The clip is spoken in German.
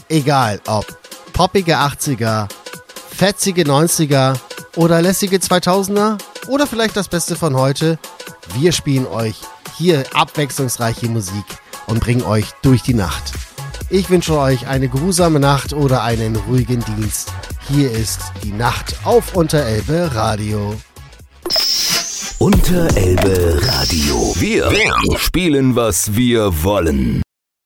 Egal ob poppige 80er, fetzige 90er oder lässige 2000er oder vielleicht das Beste von heute, wir spielen euch hier abwechslungsreiche Musik und bringen euch durch die Nacht. Ich wünsche euch eine geruhsame Nacht oder einen ruhigen Dienst. Hier ist die Nacht auf Unterelbe Radio. Unterelbe Radio. Wir spielen, was wir wollen.